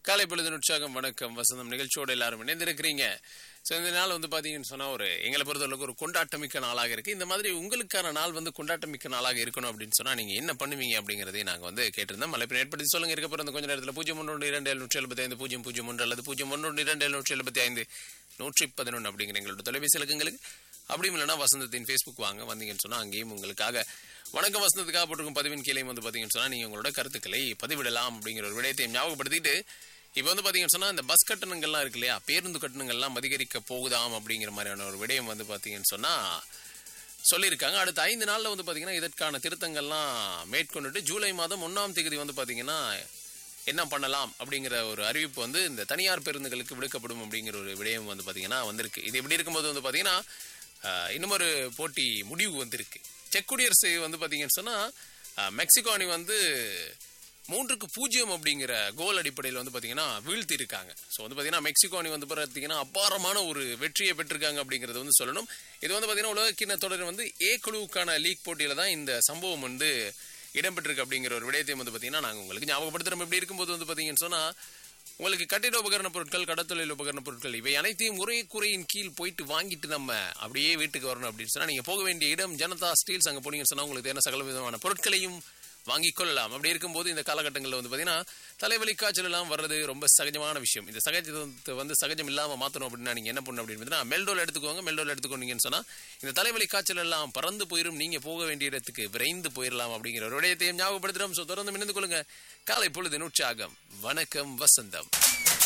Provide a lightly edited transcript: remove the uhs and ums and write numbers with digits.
காலை பொழுது உற்சாகம் வணக்கம் வசந்தம் நிகழ்ச்சியோட எல்லாரும் இணைந்திருக்கிறீங்க. ஸோ இந்த நாள் பாத்தீங்கன்னு சொன்னா எங்களை பொறுத்தளவுக்கு ஒரு கொண்டாட்டமிக்க நாளாக இருக்கு. இந்த மாதிரி உங்களுக்கான நாள் கொண்டாட்டமிக்க நாளாக இருக்கணும் அப்படின்னு சொன்னா நீங்க என்ன பண்ணுவீங்க அப்படிங்கறதையும் நாங்க கேட்டிருந்தோம். மலைப்பின் ஏற்படுத்தி சொல்லுங்க. இருக்க போற கொஞ்ச நேரத்தில் 0122775 003 அல்லது 0122775 111 அப்படிங்கிற எங்களோட தொலைபேசி இலக்கங்களுக்கு, அப்படியும் இல்லைன்னா வசந்தத்தின் ஃபேஸ்புக் வாங்க வந்தீங்கன்னு சொன்னா அங்கேயும் உங்களுக்காக வணக்கம் வசந்தத்துக்காக போட்டிருக்கும் பதிவின் கீழே பாத்தீங்கன்னு சொன்னா நீங்க உங்களோட கருத்துக்களை பதிவிடலாம் அப்படிங்கிற ஒரு விடயத்தையும் ஞாபகப்படுத்திட்டு, இப்ப பாத்தீங்கன்னு சொன்னா இந்த பஸ் கட்டணங்கள்லாம் இருக்கு இல்லையா, பேருந்து கட்டணங்கள்லாம் அதிகரிக்க போகுதாம் அப்படிங்கிற மாதிரியான ஒரு விடயம் பாத்தீங்கன்னு சொன்னா சொல்லியிருக்காங்க. அடுத்த 5 நாள்ல பாத்தீங்கன்னா இதற்கான திருத்தங்கள்லாம் மேற்கொண்டுட்டு ஜூலை மாதம் 1ஆம் தேதி பாத்தீங்கன்னா என்ன பண்ணலாம் அப்படிங்கிற ஒரு அறிவிப்பு இந்த தனியார் பேருந்துகளுக்கு விடுக்கப்படும் அப்படிங்கிற ஒரு விடயம் பாத்தீங்கன்னா வந்திருக்கு. இது எப்படி இருக்கும்போது பாத்தீங்கன்னா இன்னும் ஒரு போட்டி முடிவு வந்திருக்கு. செக் குடியரசு பாத்தீங்கன்னு சொன்னா மெக்சிகோ அணி 3-0 அப்படிங்கிற கோல் அடிப்படையில் பாத்தீங்கன்னா வீழ்த்தி இருக்காங்க. ஸோ பாத்தீங்கன்னா மெக்சிகோ அணி பாத்தீங்கன்னா அபாரமான ஒரு வெற்றியை பெற்றிருக்காங்க அப்படிங்கறது சொல்லணும். இது பாத்தீங்கன்னா உலகக்கிண்ண தொடர் ஏ குழுவுக்கான லீக் போட்டியில தான் இந்த சம்பவம் இடம்பெற்றிருக்கு அப்படிங்கிற ஒரு விடயத்தையும் பாத்தீங்கன்னா நாங்க உங்களுக்கு ஞாபகப்படுத்துறோம். எப்படி இருக்கும்போது பாத்தீங்கன்னு சொன்னா உங்களுக்கு கட்டிட உபகரண பொருட்கள், கடத்தொழில் உபகரண பொருட்கள் இவை அனைத்தையும் ஒரே குறையின் கீழ் போயிட்டு வாங்கிட்டு நம்ம அப்படியே வீட்டுக்கு வரணும் அப்படின்னு சொன்னா நீங்க போக வேண்டிய இடம் ஜனதா ஸ்டீல்ஸ். அங்க போனீங்கன்னு சொன்னா உங்களுக்கு தேவையான சகல விதமான பொருட்களையும் வாங்கிக் கொள்ளலாம். அப்படி இருக்கும்போது இந்த காலகட்டங்களில் பாத்தீங்கன்னா தலைவலி காய்ச்சல் எல்லாம் வர்றது ரொம்ப சகஜமான விஷயம். இந்த சகஜத்தை சகஜம் இல்லாம மாத்தணும் அப்படின்னா நீங்க என்ன பண்ணணும் அப்படின்னு மெல்டோல் எடுத்துக்கோங்க. மெல்டோல் எடுத்துக்கோங்கன்னு சொன்னா இந்த தலைவலி காய்ச்சல் எல்லாம் பறந்து போயிடும், நீங்க போக வேண்டிய இடத்துக்கு விரைந்து போயிடலாம் அப்படிங்கிற ஒரு விடயத்தையும் ஞாபகப்படுத்துறோம். தொடர்ந்து இணைந்து கொள்ளுங்க. காலை பொழுது உற்சாகம் வணக்கம் வசந்தம்.